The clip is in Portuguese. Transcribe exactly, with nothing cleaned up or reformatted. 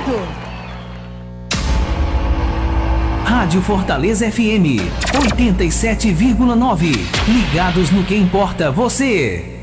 certo. Rádio Fortaleza F M, oitenta e sete vírgula nove. Ligados no que importa você.